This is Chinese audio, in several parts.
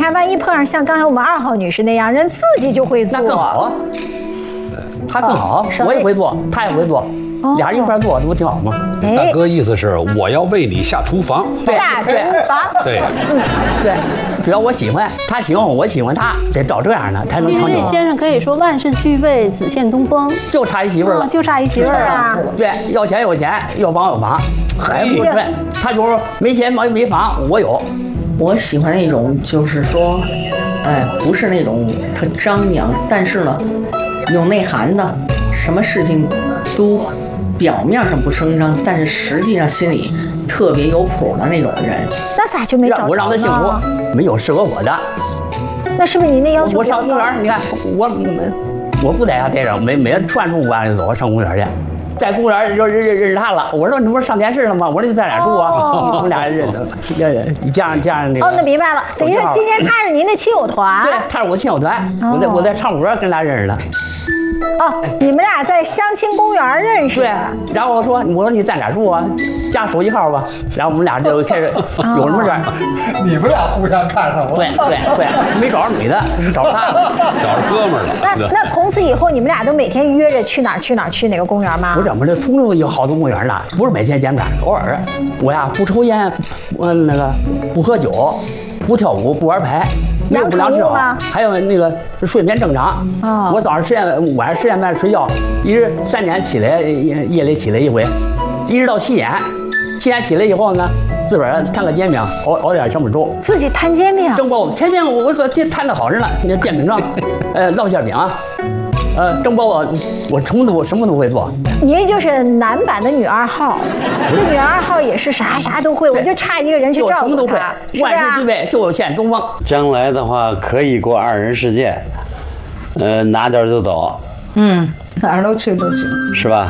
看，万一碰上像刚才我们2号女士那样，人自己就会做， 那更好啊。他更好，我也会做，他也会做，俩人一块做，这不挺好吗？ 大哥意思是我要为你下厨房， 下厨房， 对， 对，只要我喜欢，他喜欢我，我喜欢他，得找这样的才能长久。 这先生可以说万事俱备，只欠东风， 就差一媳妇儿了， 就差一媳妇儿啊。 对，要钱有钱，要房有房，还不顺。他就是没钱没房，我有。 我喜欢那种就是说，不是那种特张扬，但是呢，有内涵的，什么事情都表面上不声张，但是实际上心里特别有谱的那种人。 那咋就没找着呢？ 我让他幸福，没有适合我的。 那是不是你那要求？ 我上公园，你看我不在家待着，每天串住完就走上公园去。在公园就认识他了，我说你不是上电视了吗？我说你在哪住啊？我们俩人认识，加上那个。 哦，那明白了，等于今天他是您的亲友团。 对，他是我亲友团，我在唱歌跟他认识的。 哦，你们俩在相亲公园认识的。 对，然后我说你在哪住啊？加手机号吧。然后我们俩就开始有什么事儿。 你们俩互相看上了。 对，没找着女的，找着他了， 找着哥们儿了。 那从此以后，你们俩都每天约着去哪哪个公园吗？ 不是，我这通州有好多公园呢，不是每天见面，偶尔。我呀不抽烟，那个不喝酒，不跳舞，不玩牌。没有不良嗜好，还有那个睡眠正常。我早上晚上10点半睡觉，一直3点起来，夜里起来一回，一直到7点。7点起来以后呢，自个儿摊个煎饼，熬点小米粥。 自己摊煎饼， 蒸包子，煎饼我说这摊的好着呢，那煎饼上，烙馅饼，蒸包子，我什么都会做。 您就是男版的女2号，这女2号也是啥都会，我就差一个人去照顾她。 什么都会，万事俱备，就欠东风。 将来的话可以过2人世界，拿点就走。 哪儿都去都行， 是吧？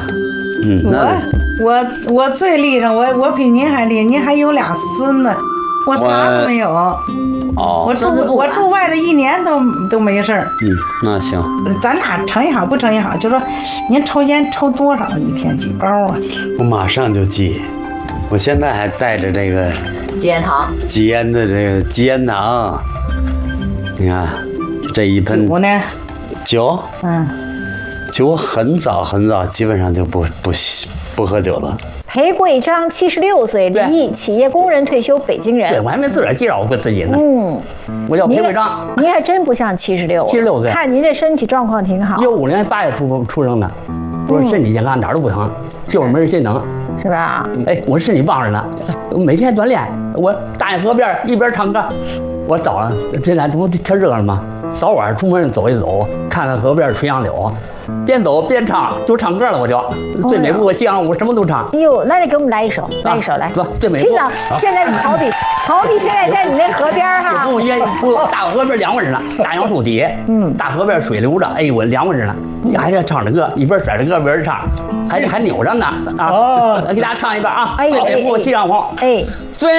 我最厉害，我比您还厉害，您还有2孙子，我啥都没有。我住外头1年都没事儿。 那行， 咱俩成也好，不成也好，就说您抽烟抽多少一天几包啊？ 我马上就寄，我现在还带着这个戒烟糖， 吸烟的这个吸烟糖。你看，这一盆酒呢？ 酒，酒很早，基本上就不喝酒了。 裴贵章76岁，离异，企业工人，退休，北京人。 对，我还没自个儿介绍过自己呢。我叫裴贵章。 您还真不像76岁，看您这身体状况挺好。 15年8月出生的，我身体健康，哪儿都不疼，就是没人心疼， 是吧？ 我身体棒着呢，每天锻炼。我大堰河边一边唱歌，我早上这两天天热了嘛，早晚出门走一走，看看河边垂杨柳。边走边唱，就唱歌了，我就最美步西洋舞什么都唱。 哎呦，那得给我们来一首，来。 走，最美步。 欣赏现在好比现在在你那河边哈。 不，大河边凉快着呢，大杨树底，大河边水流着，哎呦，我凉快着呢。你还是唱着歌，一边甩着歌一边唱，还扭着呢啊！给大家唱一段啊，最美步西洋舞。虽